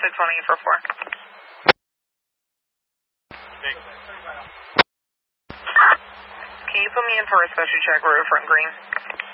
618 for 4. Can you put me in for a special check road front green?